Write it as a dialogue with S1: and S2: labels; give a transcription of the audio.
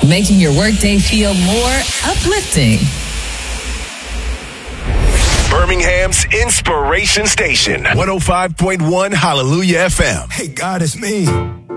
S1: making your workday feel more uplifting.
S2: Birmingham's Inspiration Station, 105.1 Hallelujah FM.
S3: Hey, God, it's me.